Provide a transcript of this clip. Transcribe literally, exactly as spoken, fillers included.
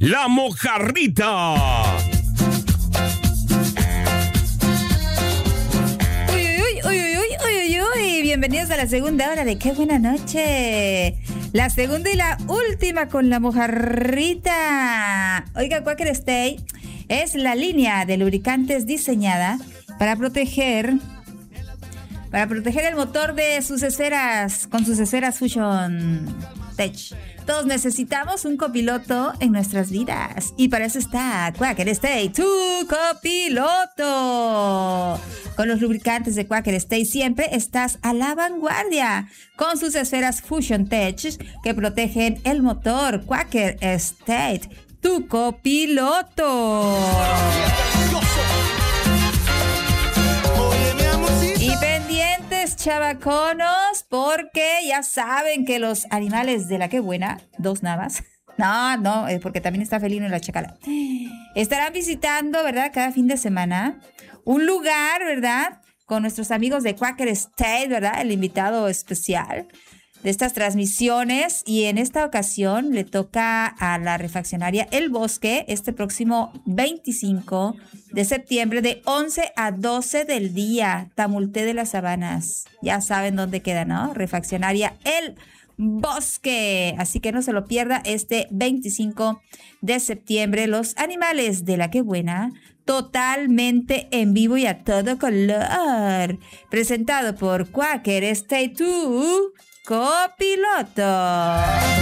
La Mojarrita. Uy, uy, uy, uy, uy, uy, uy. Bienvenidos a la segunda hora de Qué Buena Noche. La segunda y la última con La Mojarrita. Oiga, Quaker Stay es la línea de lubricantes diseñada para proteger para proteger el motor de sus esferas con sus esferas Fusion Tech. Todos necesitamos un copiloto en nuestras vidas y para eso está Quaker Stay, tu copiloto. Con los lubricantes de Quaker Stay siempre estás a la vanguardia con sus esferas Fusion Tech que protegen el motor. Quaker Stay, tu copiloto. Y pendientes, chavaconos, porque ya saben que los animales de la Qué Buena, dos nada más, no, no, eh, porque también está Felino y la Chacala, estarán visitando, ¿verdad?, cada fin de semana, un lugar, ¿verdad?, con nuestros amigos de Quaker Stay, ¿verdad?, el invitado especial de estas transmisiones, y en esta ocasión le toca a la refaccionaria El Bosque este próximo veinticinco de septiembre de once a doce del día, Tamulté de las Sabanas. Ya saben dónde queda, ¿no? Refaccionaria El Bosque. Así que no se lo pierda este veinticinco de septiembre. Los animales de la Qué Buena, totalmente en vivo y a todo color. Presentado por Quaker Stay, tu copiloto.